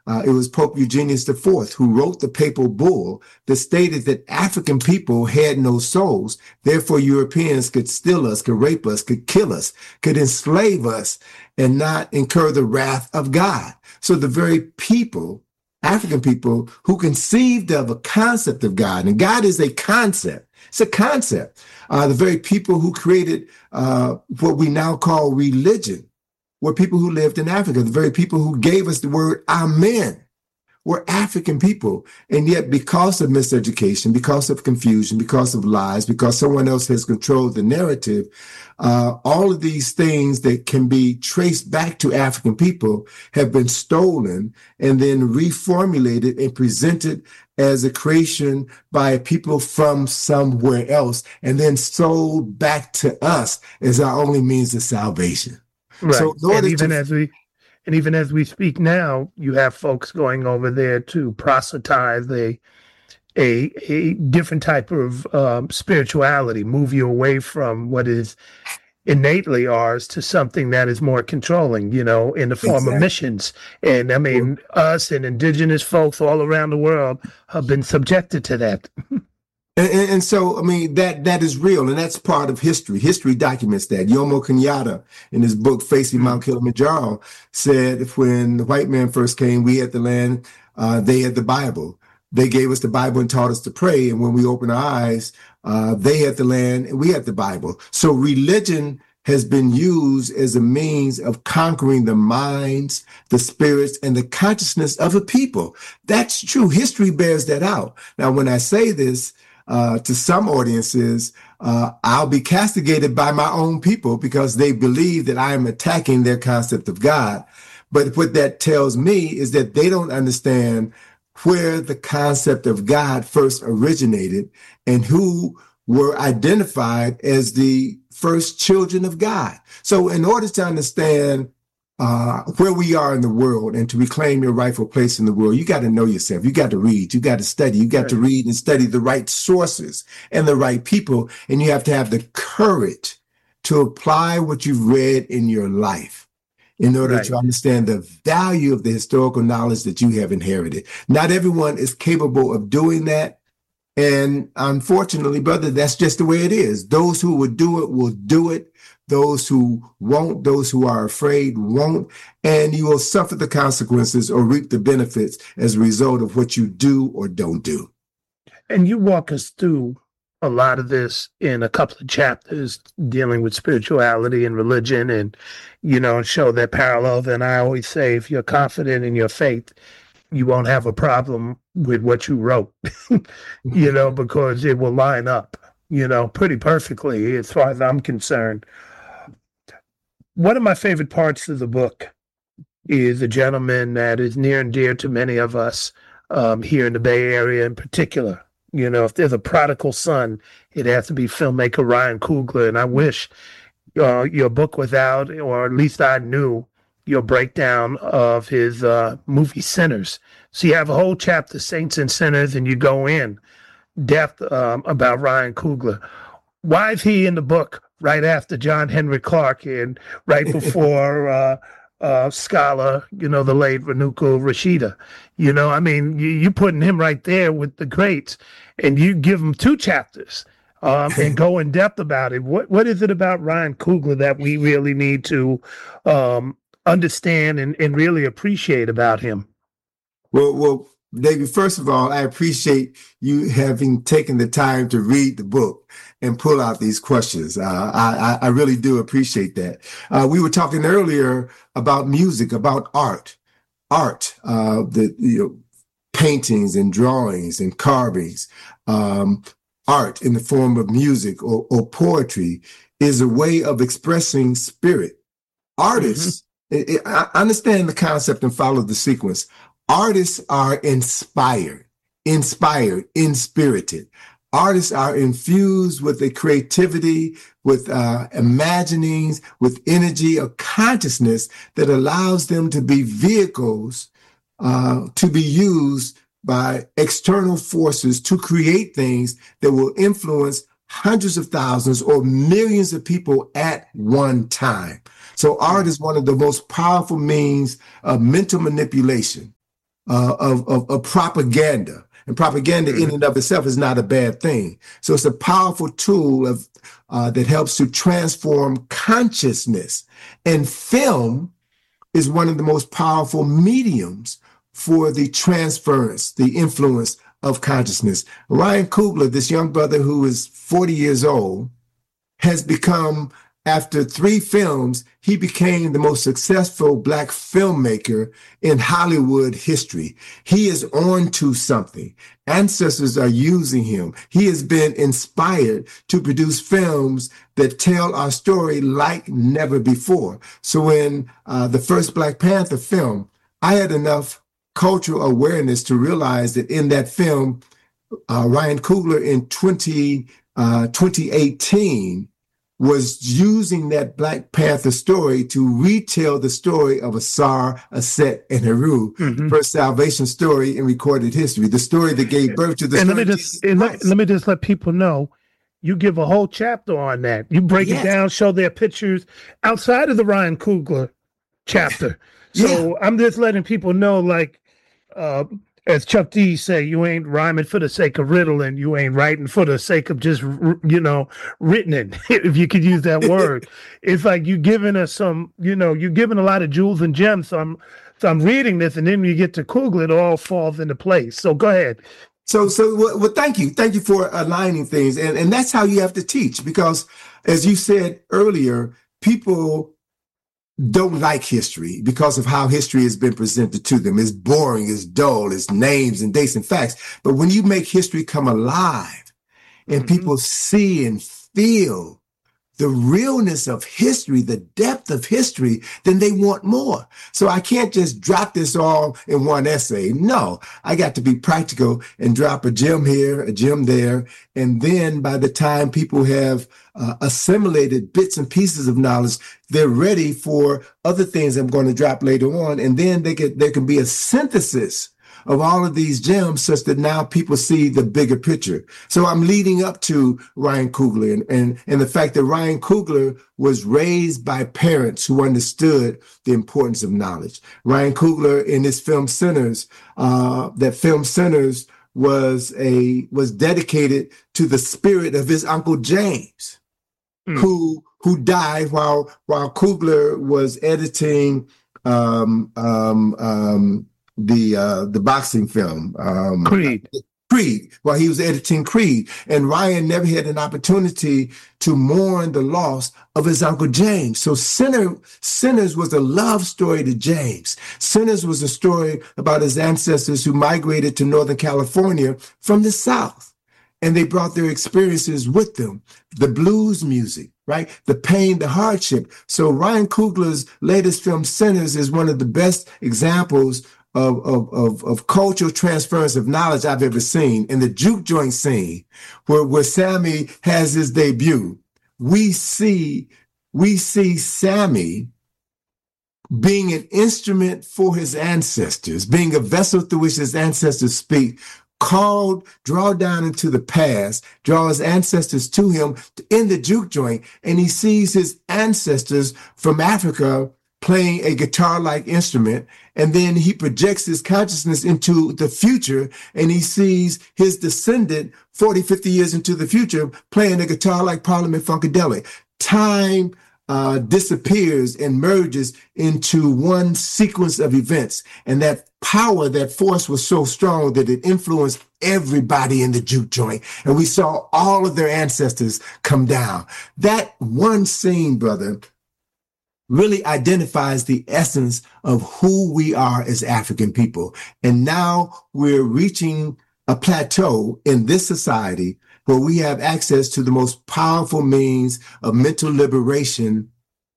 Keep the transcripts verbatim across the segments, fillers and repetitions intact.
Uh, it was Pope Eugenius the Fourth who wrote the papal bull that stated that African people had no souls. Therefore, Europeans could steal us, could rape us, could kill us, could enslave us, and not incur the wrath of God. So the very people, African people, who conceived of a concept of God, and God is a concept. It's a concept. Uh, the very people who created uh, what we now call religion were people who lived in Africa. The very people who gave us the word Amen were African people. And yet, because of miseducation, because of confusion, because of lies, because someone else has controlled the narrative, uh, all of these things that can be traced back to African people have been stolen and then reformulated and presented as a creation by people from somewhere else, and then sold back to us as our only means of salvation. Right. So and even to, as we and even as we speak now, you have folks going over there to proselytize a a, a different type of um, spirituality, move you away from what is innately ours to something that is more controlling, you know, in the form exactly. of missions. And I mean, well, us and indigenous folks all around the world have been subjected to that. And, and, and so, I mean, that that is real, and that's part of history. History documents that. Jomo Kenyatta, in his book, Facing Mount Kilimanjaro, said when the white man first came, we had the land, uh, they had the Bible. They gave us the Bible and taught us to pray. And when we opened our eyes, uh, they had the land and we had the Bible. So religion has been used as a means of conquering the minds, the spirits, and the consciousness of a people. That's true. History bears that out. Now, when I say this uh, to some audiences, uh, I'll be castigated by my own people because they believe that I am attacking their concept of God. But what that tells me is that they don't understand where the concept of God first originated and who were identified as the first children of God. So in order to understand uh, where we are in the world and to reclaim your rightful place in the world, you got to know yourself. You got to read. You got to study. You got right. to read and study the right sources and the right people. And you have to have the courage to apply what you've read in your life in order right. to understand the value of the historical knowledge that you have inherited. Not everyone is capable of doing that. And unfortunately, brother, that's just the way it is. Those who will do it will do it. Those who won't, those who are afraid won't. And you will suffer the consequences or reap the benefits as a result of what you do or don't do. And you walk us through a lot of this in a couple of chapters dealing with spirituality and religion and, you know, show that parallel. And I always say, if you're confident in your faith, you won't have a problem with what you wrote, you know, because it will line up, you know, pretty perfectly as far as I'm concerned. One of my favorite parts of the book is a gentleman that is near and dear to many of us um, here in the Bay Area in particular. You know, if there's a prodigal son, it has to be filmmaker Ryan Coogler. And I wish uh, your book was out, or at least I knew your breakdown of his uh, movie Sinners. So you have a whole chapter, Saints and Sinners, and you go in depth um, about Ryan Coogler. Why is he in the book right after John Henry Clark and right before uh, uh, scholar, you know, the late Renuka Rashida? You know, I mean, you, you putting him right there with the greats, and you give him two chapters um, and go in depth about it. What What is it about Ryan Coogler that we really need to um, understand and, and really appreciate about him? Well, well, David, first of all, I appreciate you having taken the time to read the book and pull out these questions. Uh, I, I really do appreciate that. Uh, we were talking earlier about music, about art, art, uh, the you know, paintings and drawings and carvings, um, art in the form of music or, or poetry is a way of expressing spirit. Artists, mm-hmm. it, it, I understand the concept and follow the sequence. Artists are inspired, inspired, inspirited. Artists are infused with a creativity, with uh, imaginings, with energy of consciousness that allows them to be vehicles uh, to be used by external forces to create things that will influence hundreds of thousands or millions of people at one time. So art is one of the most powerful means of mental manipulation. uh, of, of, of propaganda. And propaganda mm-hmm. in and of itself is not a bad thing. So it's a powerful tool of uh, that helps to transform consciousness. And film is one of the most powerful mediums for the transference, the influence of consciousness. Ryan Coogler, this young brother who is forty years old, has become, after three films, he became the most successful Black filmmaker in Hollywood history. He is on to something. Ancestors are using him. He has been inspired to produce films that tell our story like never before. So when uh, the first Black Panther film, I had enough cultural awareness to realize that in that film, uh, Ryan Coogler in twenty, uh, twenty eighteen was using that Black Panther story to retell the story of Asar, Aset, and Heru, mm-hmm. the first salvation story in recorded history, the story that gave birth to the and story. Let me, just, and let, let me just let people know, you give a whole chapter on that. You break yes. it down, show their pictures outside of the Ryan Coogler chapter. So yeah. I'm just letting people know, like, uh, as Chuck D say, you ain't rhyming for the sake of riddling. You ain't writing for the sake of just, you know, written it, if you could use that word. It's like you giving us some, you know, you're giving a lot of jewels and gems. So I'm, so I'm reading this, and then you get to Coogler, it all falls into place. So go ahead. So, so well, well, thank you. Thank you for aligning things. And, and that's how you have to teach, because as you said earlier, people don't like history because of how history has been presented to them. It's boring, it's dull, it's names and dates and facts. But when you make history come alive and mm-hmm. people see and feel the realness of history, the depth of history, then they want more. So I can't just drop this all in one essay. No, I got to be practical and drop a gem here, a gem there. And then by the time people have uh, assimilated bits and pieces of knowledge, they're ready for other things I'm going to drop later on. And then they get, there can be a synthesis of all of these gems such that now people see the bigger picture. So I'm leading up to Ryan Coogler and, and, and the fact that Ryan Coogler was raised by parents who understood the importance of knowledge. Ryan Coogler in his film Sinners, uh, that film Sinners was a, was dedicated to the spirit of his Uncle James, mm. who, who died while, while Coogler was editing, um, um, um, the uh the boxing film um Creed Creed while he was editing Creed, and Ryan never had an opportunity to mourn the loss of his Uncle James. So Sinner, Sinners was a love story to James. Sinners was a story about his ancestors who migrated to Northern California from the South, and they brought their experiences with them, the blues music, right? The pain, the hardship. So Ryan Coogler's latest film Sinners is one of the best examples Of, of, of, of cultural transference of knowledge I've ever seen. In the juke joint scene, where, where Sammy has his debut, we see, we see Sammy being an instrument for his ancestors, being a vessel through which his ancestors speak, called, draw down into the past, draw his ancestors to him in the juke joint, and he sees his ancestors from Africa playing a guitar-like instrument, and then he projects his consciousness into the future, and he sees his descendant forty, fifty years into the future playing a guitar like Parliament Funkadelic. Time uh, disappears and merges into one sequence of events, and that power, that force was so strong that it influenced everybody in the juke joint, and we saw all of their ancestors come down. That one scene, brother, really identifies the essence of who we are as African people. And now we're reaching a plateau in this society where we have access to the most powerful means of mental liberation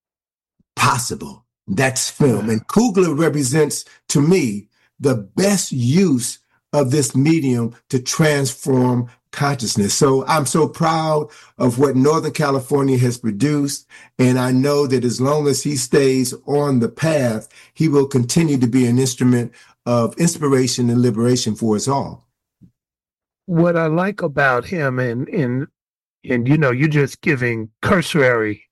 possible. That's film. And Coogler represents, to me, the best use of this medium to transform consciousness. So I'm so proud of what Northern California has produced. And I know that as long as he stays on the path, he will continue to be an instrument of inspiration and liberation for us all. What I like about him, and, and, and you know, you're just giving cursory,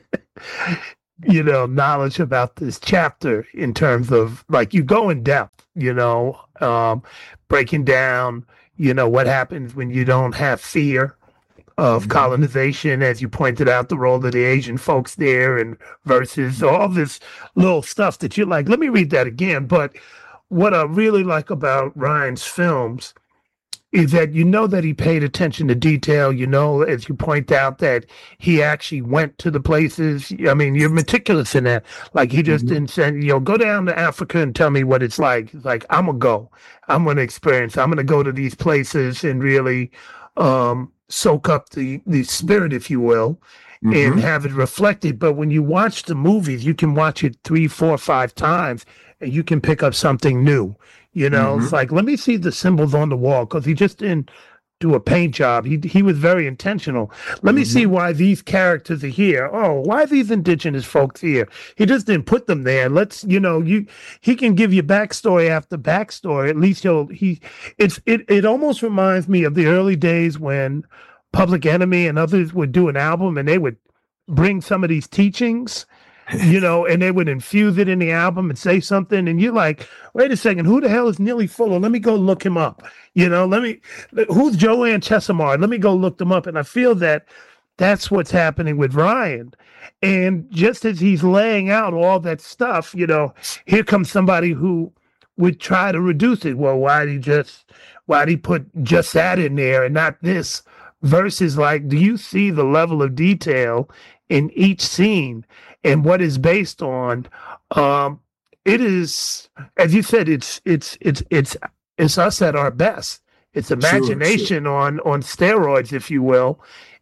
you know, knowledge about this chapter in terms of, like, you go in depth. you know, um, breaking down, you know, what happens when you don't have fear of Mhm. colonization, as you pointed out, the role of the Asian folks there, and versus all this little stuff that you're like, let me read that again. But what I really like about Ryan's films is that you know that he paid attention to detail. You know, as you point out, that he actually went to the places. I mean, you're meticulous in that. Like, he just Mhm. didn't say, you know, go down to Africa and tell me what it's like. It's like, I'm going to go. I'm going to experience. I'm going to go to these places and really um, soak up the, the spirit, if you will, and Mhm. have it reflected. But when you watch the movies, you can watch it three, four, five times, and you can pick up something new. You know, it's Mhm. like, let me see the symbols on the wall, because he just didn't do a paint job. He he was very intentional. Let me see Mhm. why these characters are here. Oh, why are these indigenous folks here? He just didn't put them there. Let's, you know, you he can give you backstory after backstory. At least he'll he it's it it almost reminds me of the early days when Public Enemy and others would do an album, and they would bring some of these teachings, you know, and they would infuse it in the album and say something, and you're like, wait a second, who the hell is Neely Fuller? Let me go look him up. You know, let me, who's Joanne Chesimard? Let me go look them up. And I feel that that's what's happening with Ryan. And just as he's laying out all that stuff, you know, here comes somebody who would try to reduce it. Well, why did he just, why did he put just that in there and not this? Versus, like, do you see the level of detail in each scene and what is based on? Um, it is, as you said, it's it's it's it's it's us at our best. It's Sure, sure. imagination on on steroids, if you will,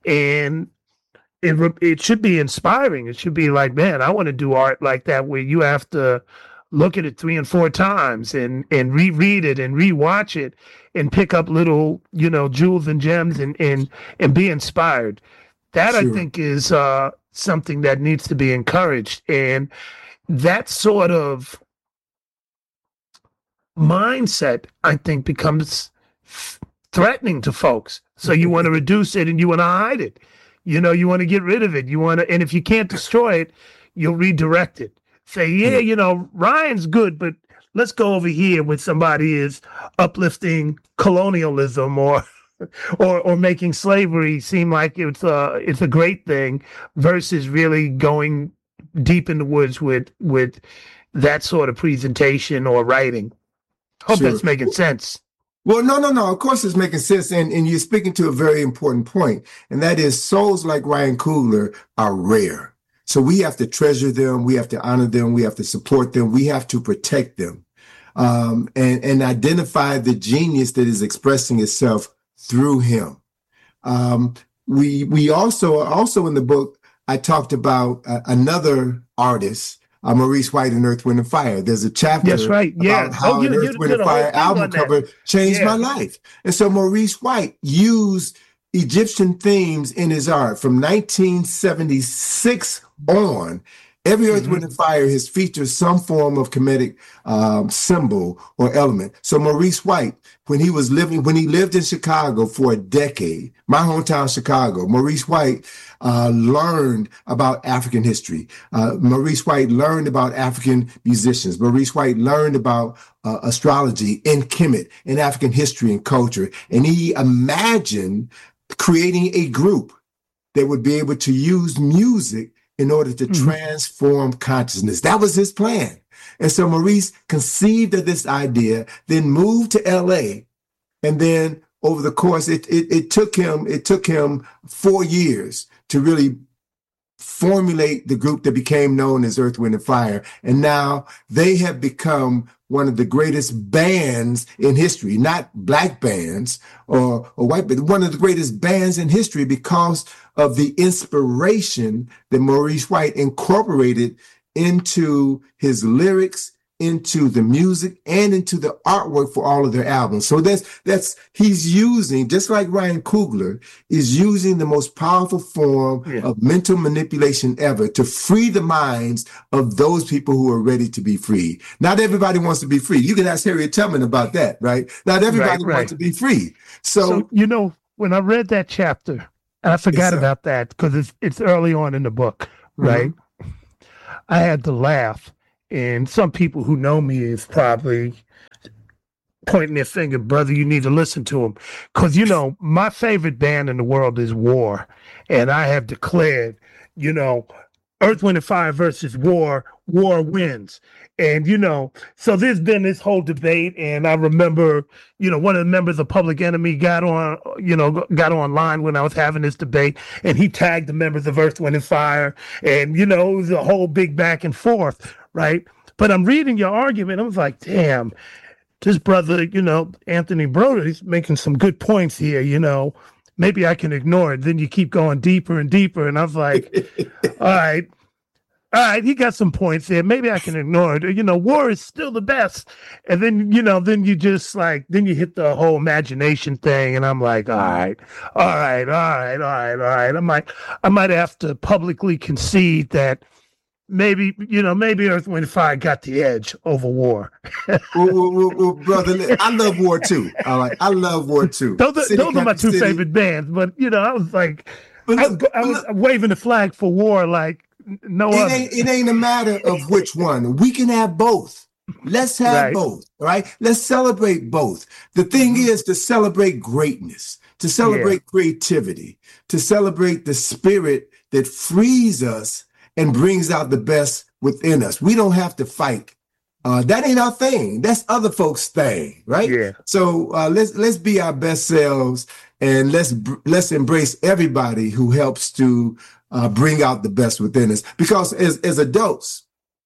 and it re- it should be inspiring. It should be like, man, I want to do art like that, where you have to look at it three and four times and and reread it and rewatch it and pick up little, you know, jewels and gems, and and and be inspired. That, I Sure. think, is uh, something that needs to be encouraged, and that sort of mindset, I think, becomes f- threatening to folks. So you want to reduce it and you want to hide it. You know, you want to get rid of it. You want to, and if you can't destroy it, you'll redirect it. Say, yeah, Yeah. you know, Ryan's good, but let's go over here when somebody is uplifting colonialism, or or or making slavery seem like it's a it's a great thing, versus really going deep in the woods with with that sort of presentation or writing. Hope Sure. that's making sense. Well, no, no, no. Of course, it's making sense, and and you're speaking to a very important point, and that is souls like Ryan Coogler are rare. So we have to treasure them, we have to honor them, we have to support them, we have to protect them, um, and and identify the genius that is expressing itself through him. Um, we we also also in the book I talked about uh, another artist, uh, Maurice White in Earth, Wind and Fire. There's a That's chapter right. about Yeah. Oh, how you an Earth, you Wind did and a whole Fire thing album on that. cover changed my Yeah. life. And so Maurice White used Egyptian themes in his art from nineteen seventy-six on. Every Earth, Hmm. Wind, and Fire has featured some form of comedic um, symbol or element. So Maurice White, when he was living, when he lived in Chicago for a decade, my hometown, Chicago, Maurice White uh, learned about African history. Uh, Maurice White learned about African musicians. Maurice White learned about uh, astrology and Kemet and African history and culture. And he imagined creating a group that would be able to use music in order to Hmm. transform consciousness. That was his plan. And so Maurice conceived of this idea, then moved to L A, and then over the course, it, it, it took him, it took him four years to really formulate the group that became known as Earth, Wind, and Fire. And now they have become one of the greatest bands in history, not black bands or, or white, but one of the greatest bands in history because of the inspiration that Maurice White incorporated into his lyrics, into the music, and into the artwork for all of their albums. So that's that's he's using, just like Ryan Coogler is using the most powerful form Yeah. of mental manipulation ever to free the minds of those people who are ready to be free. Not everybody wants to be free. You can ask Harriet Tubman about that, right? Not everybody Right, wants right. to be free. So, So, you know, when I read that chapter, and I it's forgot uh, about that because it's it's early on in the book, right? mhm. I had to laugh, and some people who know me is probably pointing their finger, brother, you need to listen to them. Because, you know, my favorite band in the world is War. And I have declared, you know, Earth, Wind, and Fire versus War, War wins. And, you know, so there's been this whole debate. And I remember, you know, one of the members of Public Enemy got on, you know, got online when I was having this debate, and he tagged the members of Earth, Wind, and Fire. And, you know, it was a whole big back and forth, right? But I'm reading your argument. I was like, damn, this brother, you know, Anthony Broder, he's making some good points here, you know. Maybe I can ignore it. Then you keep going deeper and deeper. And I was like, all right, all right, he got some points there. Maybe I can ignore it. You know, War is still the best. And then, you know, then you just like, then you hit the whole imagination thing. And I'm like, all right, all right, all right, all right, all right. I might, I might have to publicly concede that maybe, you know, maybe Earth, Wind, and Fire got the edge over War. well, well, well, well, brother, I love War too. All right, I love War too. Those are, those are my two City. favorite bands. But, you know, I was like, but look, I, I was look, waving the flag for War like no it other. Ain't, it ain't a matter of which one. We can have both. Let's have right. both, all right? Let's celebrate both. The thing mm-hmm. is to celebrate greatness, to celebrate yeah. creativity, to celebrate the spirit that frees us and brings out the best within us. We don't have to fight. Uh, that ain't our thing. That's other folks' thing, right? Yeah. So uh, let's let's be our best selves, and let's let's embrace everybody who helps to uh, bring out the best within us. Because as as adults,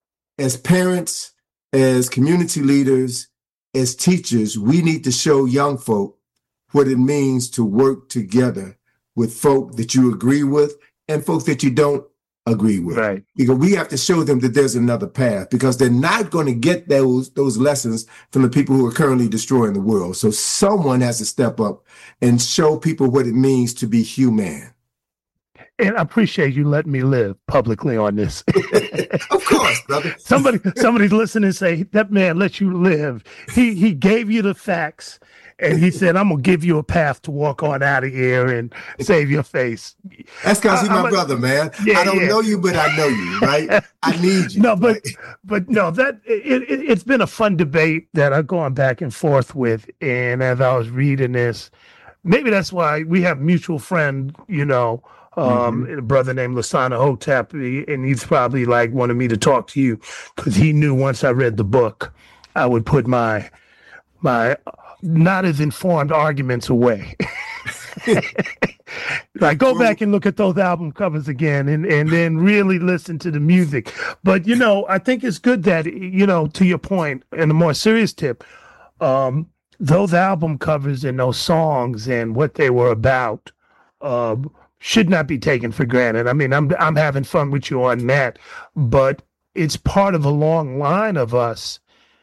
as parents, as community leaders, as teachers, we need to show young folk what it means to work together with folk that you agree with and folks that you don't agree with. Right. Because we have to show them that there's another path, because they're not going to get those those lessons from the people who are currently destroying the world. So someone has to step up and show people what it means to be human. And I appreciate you letting me live publicly on this. Of course, brother. Somebody, somebody's listening and say, that man let you live. He he gave you the facts, and he said, I'm going to give you a path to walk on out of here and save your face. That's because he's my a, brother, man. Yeah, I don't yeah. know you, but I know you, right? I need you. No, but right? but no, that it, it, it's been a fun debate that I've gone back and forth with. And as I was reading this, maybe that's why we have a mutual friend, you know, Um, mm-hmm. a brother named Lasana Hotep, and he's probably like wanted me to talk to you because he knew once I read the book, I would put my my not as informed arguments away. Like go back and look at those album covers again, and and then really listen to the music. But you know, I think it's good that, you know, to your point, and a more serious tip, um, those album covers and those songs and what they were about. Uh, should not be taken for granted. I mean, I'm I'm having fun with you on that, but it's part of a long line of us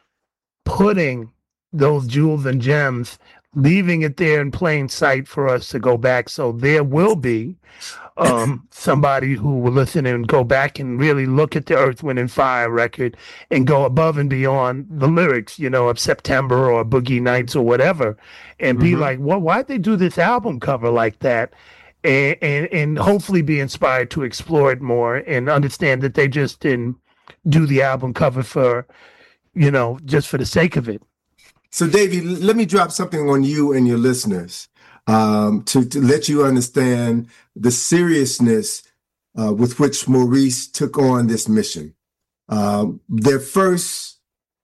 putting those jewels and gems, leaving it there in plain sight for us to go back. So there will be um, somebody who will listen and go back and really look at the Earth, Wind, and Fire record and go above and beyond the lyrics, you know, of September or Boogie Nights or whatever, and mm-hmm. be like, well, why'd they do this album cover like that? And, and and hopefully be inspired to explore it more and understand that they just didn't do the album cover for, you know, just for the sake of it. So, Davey, let me drop something on you and your listeners um, to, to let you understand the seriousness uh, with which Maurice took on this mission. Um, their first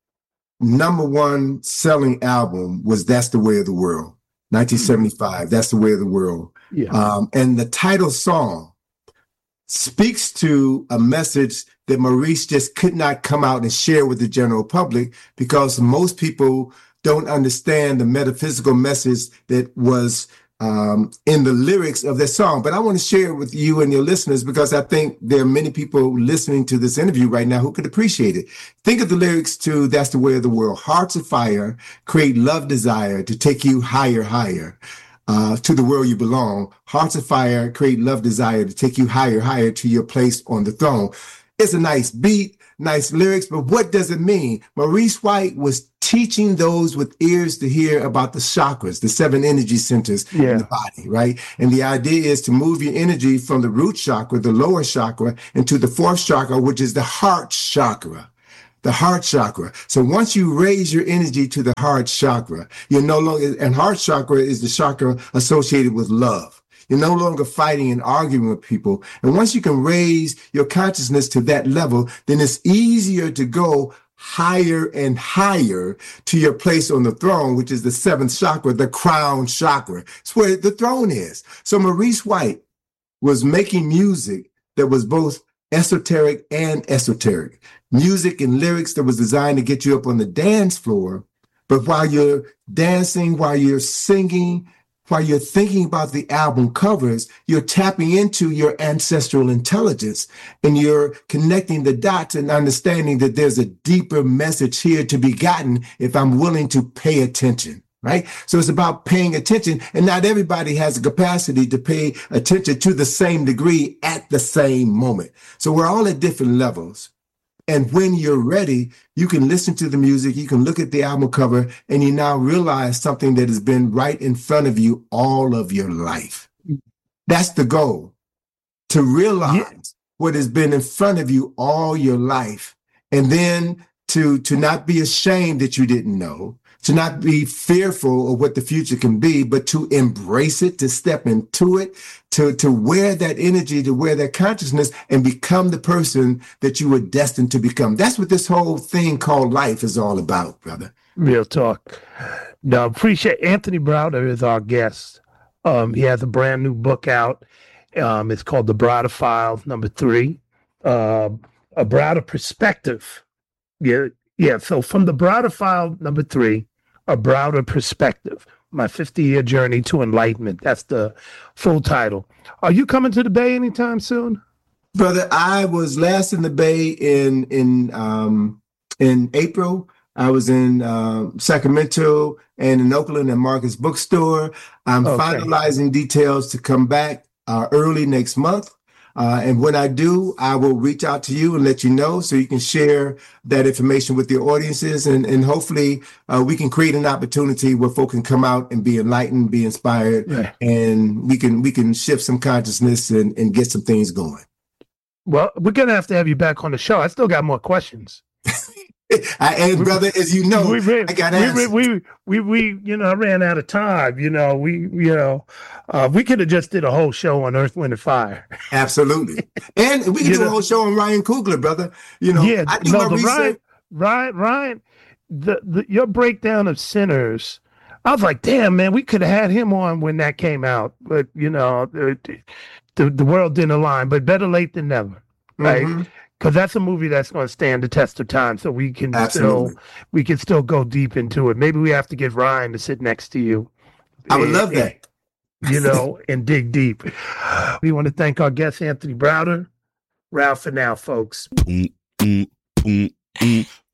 number one selling album was That's the Way of the World, nineteen seventy-five, That's the Way of the World. Yeah. Um, and the title song speaks to a message that Maurice just could not come out and share with the general public, because most people don't understand the metaphysical message that was um, in the lyrics of that song. But I want to share it with you and your listeners, because I think there are many people listening to this interview right now who could appreciate it. Think of the lyrics to That's the Way of the World. Hearts of fire, create love, desire to take you higher, higher. Uh, to the world you belong. Hearts of fire, create love, desire to take you higher, higher to your place on the throne. It's a nice beat, nice lyrics, but what does it mean? Maurice White was teaching those with ears to hear about the chakras, the seven energy centers yeah. in the body, right? And the idea is to move your energy from the root chakra, the lower chakra, into the fourth chakra, which is the heart chakra. the heart chakra. So once you raise your energy to the heart chakra, you're no longer, and heart chakra is the chakra associated with love. You're no longer fighting and arguing with people. And once you can raise your consciousness to that level, then it's easier to go higher and higher to your place on the throne, which is the seventh chakra, the crown chakra. It's where the throne is. So Maurice White was making music that was both esoteric and esoteric. Music and lyrics that was designed to get you up on the dance floor. But while you're dancing, while you're singing, while you're thinking about the album covers, you're tapping into your ancestral intelligence and you're connecting the dots and understanding that there's a deeper message here to be gotten if I'm willing to pay attention. Right? So it's about paying attention, and not everybody has the capacity to pay attention to the same degree at the same moment. So we're all at different levels. And when you're ready, you can listen to the music, you can look at the album cover, and you now realize something that has been right in front of you all of your life. That's the goal, to realize yeah. what has been in front of you all your life, and then to, to not be ashamed that you didn't know, to not be fearful of what the future can be, but to embrace it, to step into it, to, to wear that energy, to wear that consciousness, and become the person that you were destined to become. That's what this whole thing called life is all about, brother. Real talk. Now, appreciate Anthony Browder is our guest. Um, he has a brand new book out. Um, it's called The Browder Files, number three, uh, A Browder Perspective. Yeah. Yeah, so from the Browder File number three, A Browder Perspective, my fifty-year journey to enlightenment. That's the full title. Are you coming to the Bay anytime soon? Brother, I was last in the Bay in in um, in April. I was in uh, Sacramento and in Oakland at Marcus Bookstore. I'm okay. finalizing details to come back uh, early next month. Uh, and when I do, I will reach out to you and let you know so you can share that information with your audiences. And, and hopefully uh, we can create an opportunity where folk can come out and be enlightened, be inspired, yeah. and we can we can shift some consciousness and, and get some things going. Well, we're going to have to have you back on the show. I still got more questions. I, and brother, as you know, we, we, I got we, we, we, we, you know, I ran out of time. You know, we, you know, uh, we could have just did a whole show on Earth, Wind, and Fire. Absolutely, and we could do know? a whole show on Ryan Coogler, brother. You know, yeah, I do no, my research. Ryan, Ryan, Ryan, the, the your breakdown of Sinners. I was like, damn, man, we could have had him on when that came out, but you know, the the, the world didn't align. But better late than never, right? Mm-hmm. Because that's a movie that's going to stand the test of time, so we can Absolutely. still we can still go deep into it. Maybe we have to get Ryan to sit next to you. I would and, love that. And, you know, and dig deep. We want to thank our guest, Anthony Browder. Ralph for now, folks. Mm, mm, mm, mm.